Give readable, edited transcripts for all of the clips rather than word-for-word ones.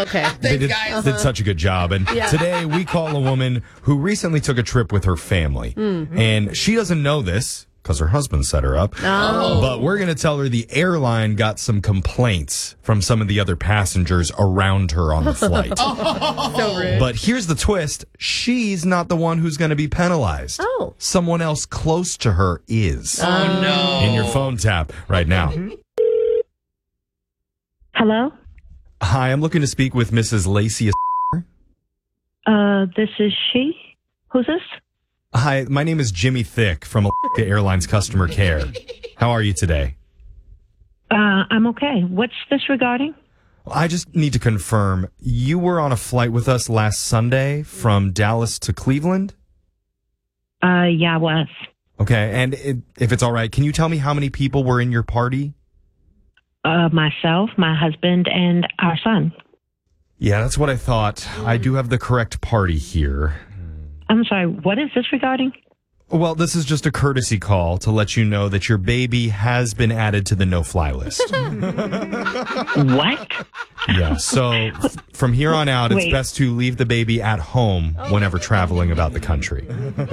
Okay. They did such a good job. And today we call a woman who recently took a trip with her family. Mm-hmm. And she doesn't know this because her husband set her up. Oh. But we're going to tell her the airline got some complaints from some of the other passengers around her on the flight. So rude. But here's the twist. She's not the one who's going to be penalized. Oh. Someone else close to her is. Oh, no. In your phone tap right now. Hello? Hi, I'm looking to speak with Mrs. Lacey. This is she? Who's this? Hi, my name is Jimmy Thick from Alaska Airlines Customer Care. How are you today? I'm okay. What's this regarding? I just need to confirm, you were on a flight with us last Sunday from Dallas to Cleveland? Yeah, I was. Okay, and if it's all right, can you tell me how many people were in your party? Myself, my husband, and our son. Yeah, that's what I thought. I do have the correct party here. I'm sorry, what is this regarding? Well, this is just a courtesy call to let you know that your baby has been added to the no-fly list. What? Yeah, so from here on out, it's best to leave the baby at home whenever traveling about the country.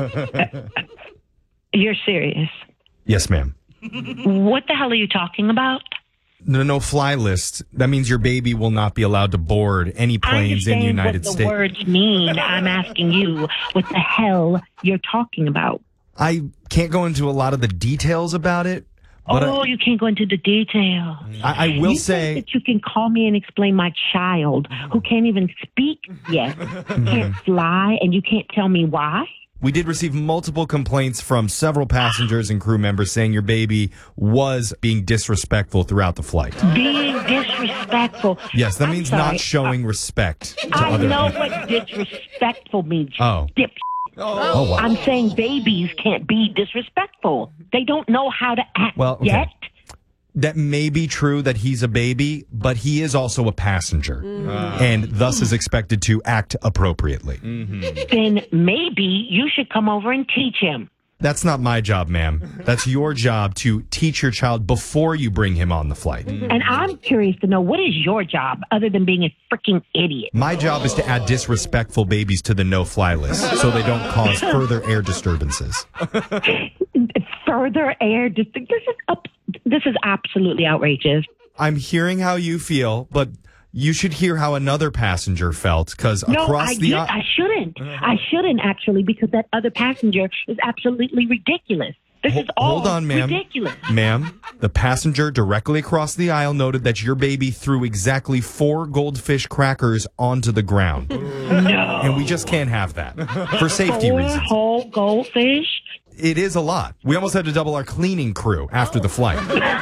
You're serious? Yes, ma'am. What the hell are you talking about? The no-fly list, that means your baby will not be allowed to board any planes in the United States. I understand what the words mean. I'm asking you what the hell you're talking about. I can't go into a lot of the details about it. But you can't go into the details. I will say that you can call me and explain my child who can't even speak yet, can't fly, and you can't tell me why? we did receive multiple complaints from several passengers and crew members saying your baby was being disrespectful throughout the flight. Being disrespectful? Yes, that means not showing respect to other people. I know what disrespectful means. Oh. Wow. I'm saying babies can't be disrespectful. They don't know how to act yet. That may be true that he's a baby, but he is also a passenger and thus is expected to act appropriately. Then maybe you should come over and teach him. That's not my job, ma'am. That's your job to teach your child before you bring him on the flight. And I'm curious to know, what is your job other than being a freaking idiot? My job is to add disrespectful babies to the no-fly list so they don't cause further air disturbances. Further air disturbances? This is absolutely outrageous. I'm hearing how you feel, but you should hear how another passenger felt, because I shouldn't. I shouldn't, actually, because that other passenger is absolutely ridiculous. This is all ridiculous. Ma'am, the passenger directly across the aisle noted that your baby threw exactly 4 goldfish crackers onto the ground. No. And we just can't have that for safety reasons. 4 whole goldfish? It is a lot. We almost had to double our cleaning crew after the flight.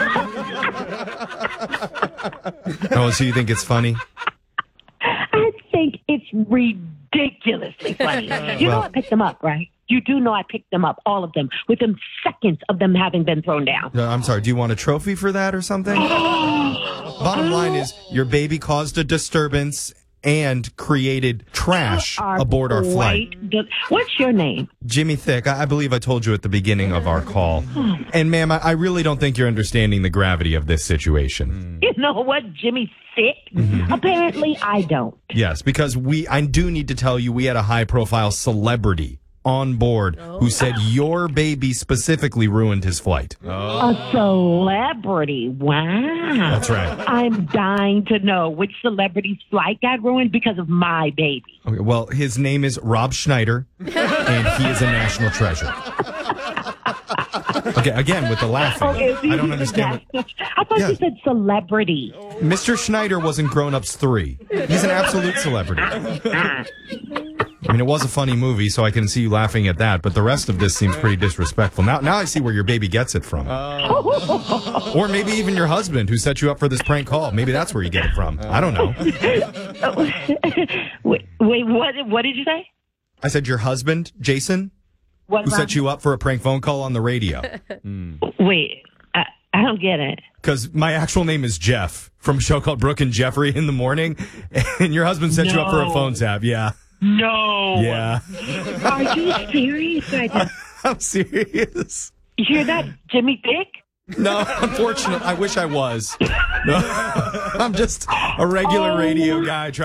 Oh, so you think it's funny? I think it's ridiculously funny. You know I picked them up, right? You do know I picked them up, all of them, within seconds of them having been thrown down. I'm sorry, do you want a trophy for that or something? Bottom line is, your baby caused a disturbance and created trash aboard our flight. What's your name? Jimmy Thick. I believe I told you at the beginning of our call. And ma'am, I really don't think you're understanding the gravity of this situation. You know what, Jimmy Thick? Apparently I don't. Yes, because I do need to tell you, we had a high-profile celebrity on board who said your baby specifically ruined his flight. A celebrity? Wow. That's right. I'm dying to know which celebrity's flight got ruined because of my baby. Okay, well, his name is Rob Schneider, and he is a national treasure. Okay, again, with the laughing. I don't understand. I thought you said celebrity. Mr. Schneider was in Grown Ups 3. He's an absolute celebrity. I mean, it was a funny movie, so I can see you laughing at that, but the rest of this seems pretty disrespectful. Now I see where your baby gets it from. Or maybe even your husband who set you up for this prank call. Maybe that's where you get it from. I don't know. Wait, what did you say? I said your husband, Jason, who set you up for a prank phone call on the radio. Wait, I don't get it. Because my actual name is Jeff from a show called Brooke and Jeffrey in the Morning, and your husband set you up for a phone tap, No. Yeah. Are you serious? I'm serious. You hear that, Jimmy Thick? No, unfortunately, I wish I was. No, I'm just a regular radio guy trying